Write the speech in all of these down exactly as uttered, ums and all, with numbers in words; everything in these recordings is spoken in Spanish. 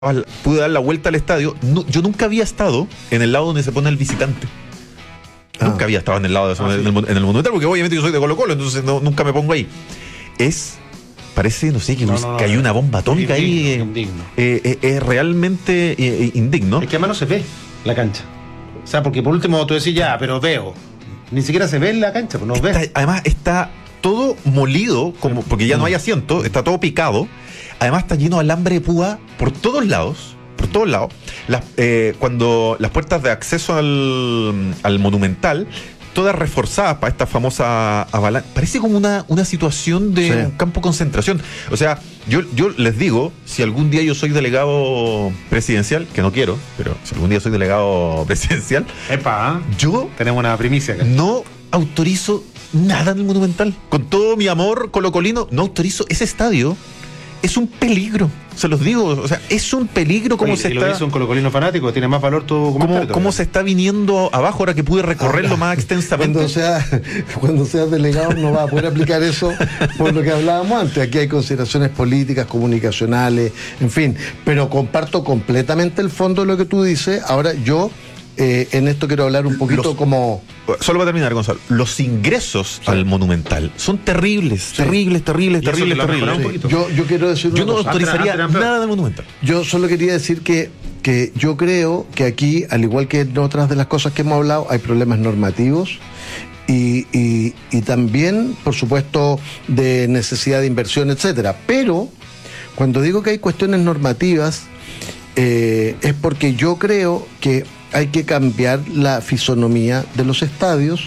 pude dar la vuelta al estadio. No, yo nunca había estado en el lado donde se pone el visitante. Ah. Nunca había estado en el lado de, ah, en, el, en el Monumental, porque obviamente yo soy de Colo Colo, entonces no, nunca me pongo ahí. Es, parece, no sé, que, no, no, cayó no, una bomba atómica indigno, ahí. Indigno. Eh, eh, es realmente eh, indigno. Es que además no se ve la cancha. O sea, porque por último tú decís ya, pero veo. Ni siquiera se ve en la cancha, pues no está, ves. Además está todo molido, como, porque ya no hay asiento, está todo picado. Además está lleno de alambre de púa por todos lados, por todos lados. Las, eh, cuando las puertas de acceso al, al Monumental, todas reforzadas para esta famosa avalancha. Parece como una, una situación de sí. un campo de concentración. O sea, yo, yo les digo, si algún día yo soy delegado presidencial, que no quiero, pero si algún día soy delegado presidencial, Epa, yo tenemos una primicia acá. No autorizo nada en el Monumental. Con todo mi amor colocolino, no autorizo ese estadio. Es un peligro, se los digo, o sea, es un peligro como Oye, se y está... lo dice un colocolino fanático, tiene más valor tu comentario. ¿Cómo, cómo se está viniendo abajo ahora que pude recorrerlo ahora, más extensamente? Cuando sea, cuando seas delegado no vas a poder aplicar eso por lo que hablábamos antes. Aquí hay consideraciones políticas, comunicacionales, en fin, pero comparto completamente el fondo de lo que tú dices. Ahora yo... Eh, en esto quiero hablar un poquito los, como... Solo para terminar, Gonzalo. Los ingresos sí. al Monumental son terribles, sí. terribles, terribles, terribles, terribles. Sí. Yo, yo quiero decir Yo no cosa. autorizaría antes, antes, nada del Monumental. Yo solo quería decir que, que yo creo que aquí, al igual que en otras de las cosas que hemos hablado, hay problemas normativos y, y, y también, por supuesto, de necesidad de inversión, etcétera. Pero, cuando digo que hay cuestiones normativas, eh, es porque yo creo que hay que cambiar la fisonomía de los estadios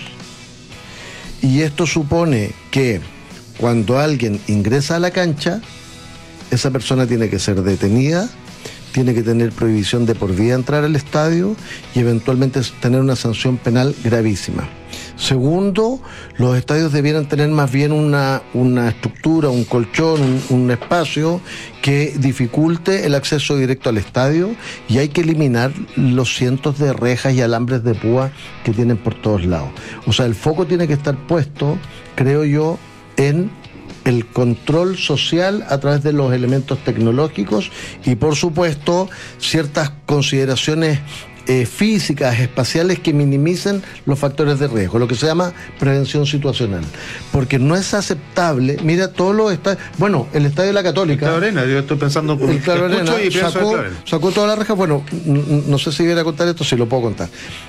y esto supone que cuando alguien ingresa a la cancha, esa persona tiene que ser detenida, tiene que tener prohibición de por vida entrar al estadio y eventualmente tener una sanción penal gravísima. Segundo, los estadios debieran tener más bien una, una estructura, un colchón, un, un espacio que dificulte el acceso directo al estadio y hay que eliminar los cientos de rejas y alambres de púa que tienen por todos lados. O sea, el foco tiene que estar puesto, creo yo, en el control social a través de los elementos tecnológicos y, por supuesto, ciertas consideraciones Eh, físicas, espaciales que minimicen los factores de riesgo, lo que se llama prevención situacional, porque no es aceptable. Mira todos los estadios, bueno, el estadio de la Católica, el Claro Arena, yo estoy pensando el Claro Arena sacó, sacó toda la reja. Bueno, n- no sé si voy a contar esto, si lo puedo contar.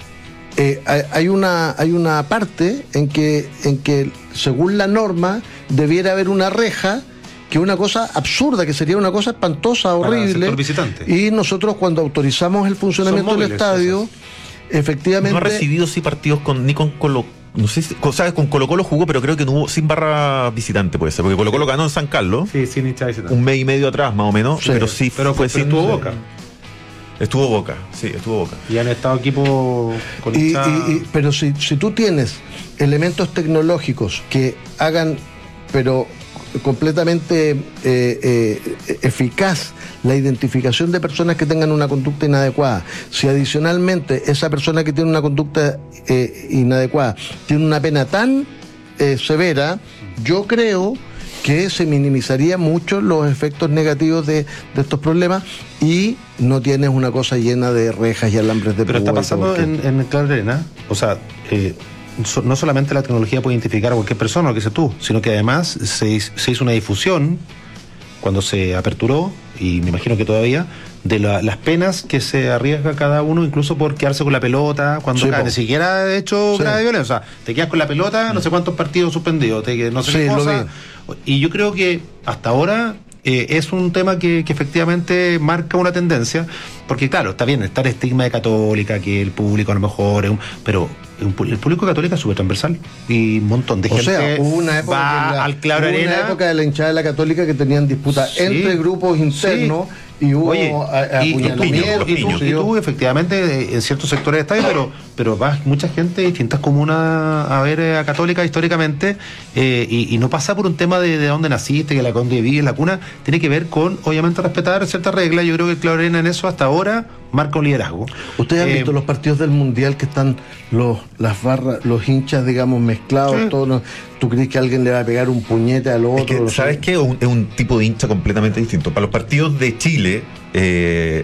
Eh, hay una hay una parte en que en que según la norma debiera haber una reja, que es una cosa absurda, que sería una cosa espantosa, horrible. Y nosotros cuando autorizamos el funcionamiento móviles, del estadio, esas. efectivamente... No ha recibido sí partidos con ni con Colo... No sé si, ¿sabes? Con Colo Colo jugó, pero creo que no hubo sin barra visitante, puede ser, porque Colo Colo ganó en San Carlos. Sí, sin hincha visitante. Un mes y medio atrás, más o menos, sí. pero sí pero, fue pero sin... estuvo Boca. Estuvo Boca, sí, estuvo Boca. Y han estado equipos con y, hincha... y, y, Pero si, si tú tienes elementos tecnológicos que hagan, pero... completamente eh, eh, eficaz la identificación de personas que tengan una conducta inadecuada, si adicionalmente esa persona que tiene una conducta eh, inadecuada tiene una pena tan eh, severa, yo creo que se minimizaría mucho los efectos negativos de, de estos problemas y no tienes una cosa llena de rejas y alambres de Pero está pasando en, en el Claro Arena, o sea, eh, no solamente la tecnología puede identificar a cualquier persona, lo que dices tú, sino que además se, se hizo una difusión cuando se aperturó, y me imagino que todavía, de la, las penas que se arriesga cada uno, incluso por quedarse con la pelota, cuando sí, cae, ni siquiera de hecho sí. grave violencia, o sea, te quedas con la pelota, no sé cuántos partidos suspendidos, te, no sé sí, qué cosa, y yo creo que hasta ahora eh, es un tema que, que efectivamente marca una tendencia, porque claro, está bien, está el estigma de Católica, que el público a lo mejor es un, pero el público católico es súper transversal y un montón de o gente sea, hubo una época va la, al Claro hubo Arena. Una época de la hinchada de la Católica que tenían disputas sí, entre grupos internos sí. y hubo Oye, apuñalamientos. Y, y, y, y, y tú efectivamente en ciertos sectores de estadio, pero, pero va mucha gente de distintas comunas a ver a Católica históricamente eh, y, y no pasa por un tema de, de dónde naciste, que la dónde vives, la cuna, tiene que ver con obviamente respetar ciertas reglas. Yo creo que el Claro Arena en eso hasta ahora marca un liderazgo. ¿Ustedes han eh, visto los partidos del Mundial que están los las barras, los hinchas, digamos, mezclados, sí. todos los, ¿Tú crees que alguien le va a pegar un puñete al otro? Es que, No sé. ¿sabes qué? Un- es un tipo de hincha completamente distinto. Para los partidos de Chile, eh,